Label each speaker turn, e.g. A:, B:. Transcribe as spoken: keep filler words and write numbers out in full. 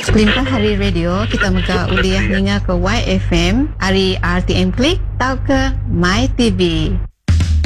A: Sekelimpa hari radio kita muka uliah ninga ke Y F M, hari R T M Klik, tau ke My T V.